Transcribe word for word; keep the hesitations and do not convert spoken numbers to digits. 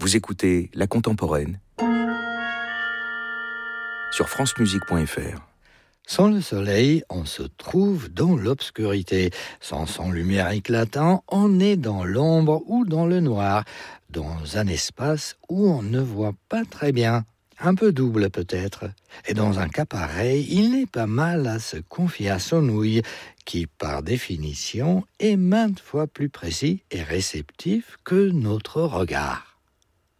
Vous écoutez La Contemporaine sur francemusique point f r. Sans le soleil, on se trouve dans l'obscurité. Sans son lumière éclatant, on est dans l'ombre ou dans le noir, dans un espace où on ne voit pas très bien. Un peu double peut-être. Et dans un cas pareil, il n'est pas mal à se confier à son ouïe, qui par définition est maintes fois plus précis et réceptif que notre regard.